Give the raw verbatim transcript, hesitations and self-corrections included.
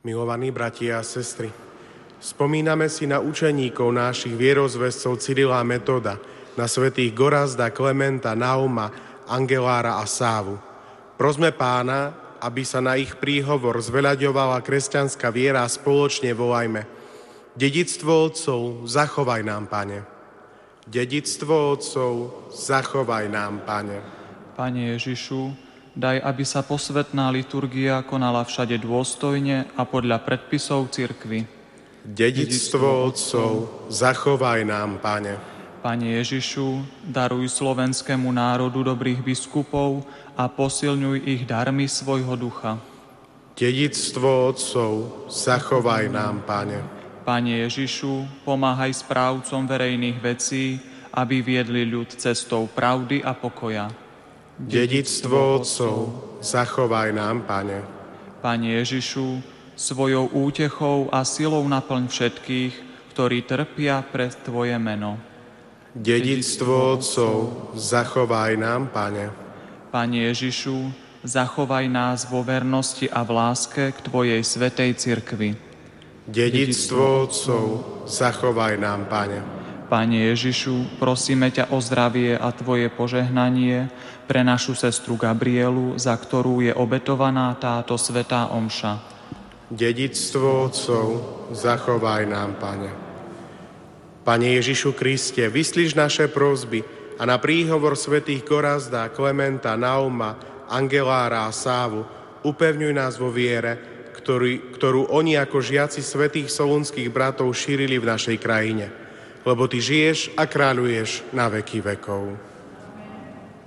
Milovaní bratia a sestry, spomíname si na učeníkov našich vierozvescov Cyrila a Metoda, na svätých Gorazda, Klementa, Nauma, Angelára a Sávu. Prosme Pána, aby sa na ich príhovor zveľaďovala kresťanská viera a spoločne volajme: Dedičstvo otcov, zachovaj nám, Pane. Dedičstvo otcov, zachovaj nám, Pane. Pane Ježišu, daj, aby sa posvätná liturgia konala všade dôstojne a podľa predpisov cirkvi. Dedičstvo otcov, zachovaj nám, Pane. Pane Ježišu, daruj slovenskému národu dobrých biskupov a posilňuj ich darmi svojho ducha. Dedičstvo otcov, zachovaj nám, Pane. Pane Ježišu, pomáhaj správcom verejných vecí, aby viedli ľud cestou pravdy a pokoja. Dedičstvo otcov, zachovaj nám, Pane. Pane Ježišu, svojou útechou a silou naplň všetkých, ktorí trpia pre Tvoje meno. Dedičstvo otcov, zachovaj nám, Pane. Pane Ježišu, zachovaj nás vo vernosti a v láske k Tvojej svätej cirkvi. Dedičstvo otcov, zachovaj nám, Pane. Pane Ježišu, prosíme ťa o zdravie a Tvoje požehnanie pre našu sestru Gabrielu, za ktorú je obetovaná táto svätá omša. Dedičstvo otcov, zachovaj nám, Pane. Pane Ježišu Kriste, vyslíš naše prosby a na príhovor svätých Gorazda, Klementa, Nauma, Angelára a Sávu upevňuj nás vo viere, ktorý, ktorú oni ako žiaci svätých solúnskych bratov šírili v našej krajine. Lebo Ty žiješ a kráľuješ na veky vekov.